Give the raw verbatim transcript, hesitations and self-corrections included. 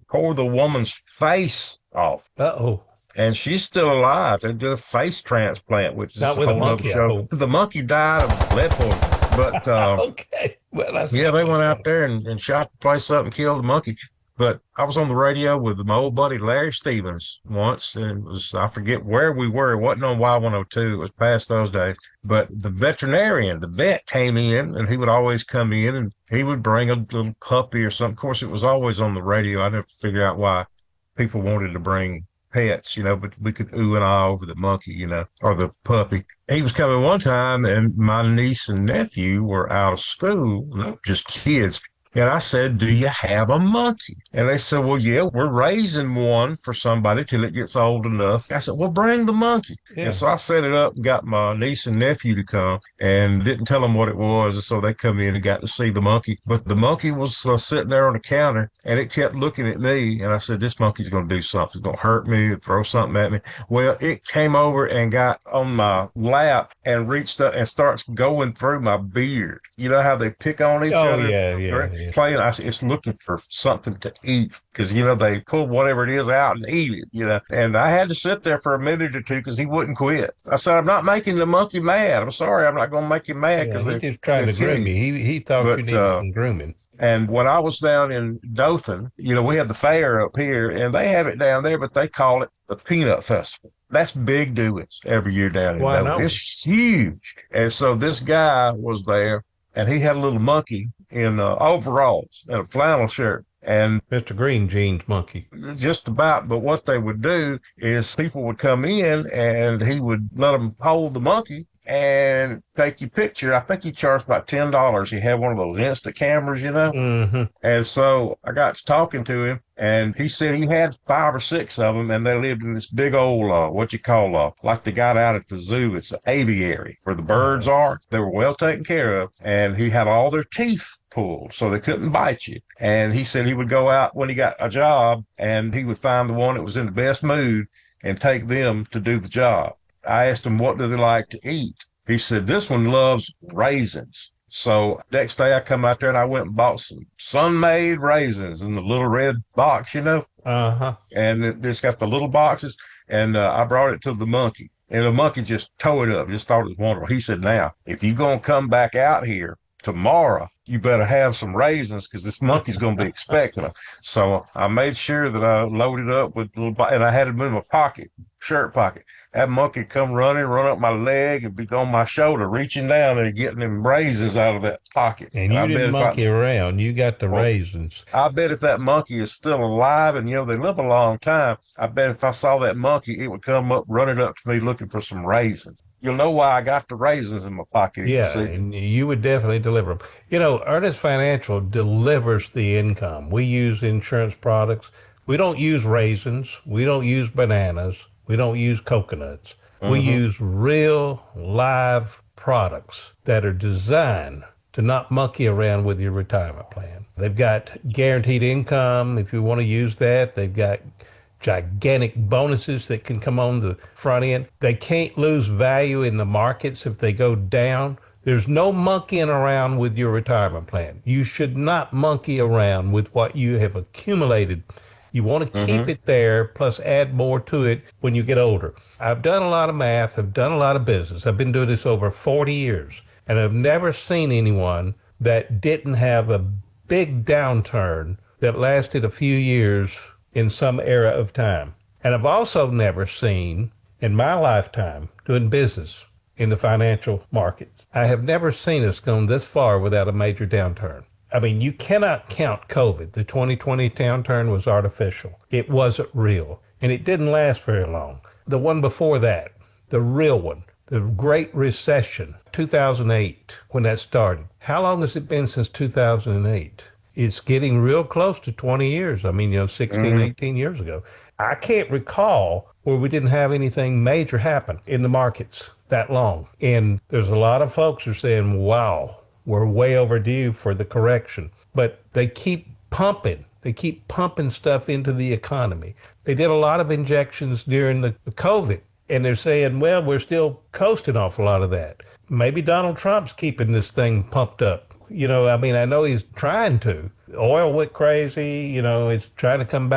tore the woman's face off. Uh-oh. And she's still alive. They did a face transplant, which is Not a with a whole nother monkey, I show. hope. The monkey died of lead poisoning. But uh, Okay. Well, that's yeah, they another went out story. there and, and shot the place up and killed the monkey. But I was on the radio with my old buddy Larry Stevens once, and it was I forget where we were. It wasn't on Y one oh two. It was past those days. But the veterinarian, the vet came in, and he would always come in, and he would bring a little puppy or something. Of course, it was always on the radio. I never figured out why people wanted to bring pets, you know, but we could ooh and ah over the monkey, you know, or the puppy. He was coming one time, and my niece and nephew were out of school, no, just kids. And I said, do you have a monkey? And they said, well, yeah, we're raising one for somebody till it gets old enough. I said, well, bring the monkey. And Yeah. so I set it up and got my niece and nephew to come and didn't tell them what it was. And so they come in and got to see the monkey. But the monkey was uh, sitting there on the counter and it kept looking at me. And I said, this monkey's going to do something. It's going to hurt me, throw something at me. Well, it came over and got on my lap and reached up and starts going through my beard. You know how they pick on each Oh, other? yeah, They're yeah, yeah. playing. I said, it's looking for something to eat because, you know, they pull whatever it is out and eat it, you know. And I had to sit there for a minute or two because he wouldn't quit. I said, I'm not making the monkey mad. I'm sorry. I'm not going to make him mad Yeah, because he they, just trying they'll to kill groom you. you. He he thought you But, needed uh, some grooming. and when I was down in Dothan, you know, we have the fair up here and they have it down there, but they call it the Peanut Festival. That's big doings every year down in Why Dothan. no? It's huge. And so this guy was there and he had a little monkey in uh, overalls and a flannel shirt. And Mister Green Jeans monkey. just about, but what they would do is people would come in and he would let them hold the monkey and take your picture. I think he charged about ten dollars. He had one of those instant cameras, you know. Mm-hmm. And so I got to talking to him, and he said he had five or six of them, and they lived in this big old, uh, what you call, uh, like they got out at the zoo. It's an aviary where the birds Uh, are. They were well taken care of, and he had all their teeth pulled so they couldn't bite you. And he said he would go out when he got a job, and he would find the one that was in the best mood and take them to do the job. I asked him, what do they like to eat? He said, this one loves raisins. So next day I come out there and I went and bought some sun-made raisins in the little red box, you know, uh-huh. and it just got the little boxes. And uh, I brought it to the monkey. And the monkey just tore it up, just thought it was wonderful. He said, now, if you're going to come back out here tomorrow, you better have some raisins because this monkey's going to be expecting them. So I made sure that I loaded up with little, and I had them in my pocket, shirt pocket. That monkey come running, run up my leg, and be on my shoulder, reaching down and getting them raisins out of that pocket. And And I you bet didn't if I, monkey around. You got the well, raisins. I bet if that monkey is still alive, and you know they live a long time, I bet if I saw that monkey, it would come up, running up to me, looking for some raisins. You'll know why I got the raisins in my pocket if you Yeah, see them. and you would definitely deliver them. You know, Ernest Financial delivers the income. We use insurance products. We don't use raisins. We don't use bananas. We don't use coconuts. We Mm-hmm. use real live products that are designed to not monkey around with your retirement plan. They've got guaranteed income if you want to use that. They've got gigantic bonuses that can come on the front end. They can't lose value in the markets if they go down. There's no monkeying around with your retirement plan. You should not monkey around with what you have accumulated. You want to keep Mm-hmm. it there, plus add more to it when you get older. I've done a lot of math. I've done a lot of business. I've been doing this over forty years, and I've never seen anyone that didn't have a big downturn that lasted a few years in some era of time. And I've also never seen, in my lifetime doing business in the financial markets, I have never seen us gone this far without a major downturn. I mean, you cannot count COVID. The twenty twenty downturn was artificial. It wasn't real, and it didn't last very long. The one before that, the real one, the Great Recession, two thousand eight, when that started. How long has it been since two thousand eight? It's getting real close to twenty years. I mean, you know, sixteen, Mm-hmm. eighteen years ago. I can't recall where we didn't have anything major happen in the markets that long. And there's a lot of folks who are saying, wow, we're way overdue for the correction. But they keep pumping. They keep pumping stuff into the economy. They did a lot of injections during the COVID, and they're saying, well, we're still coasting off a lot of that. Maybe Donald Trump's keeping this thing pumped up. You know, I mean, I know he's trying to. Oil went crazy, you know, it's trying to come back.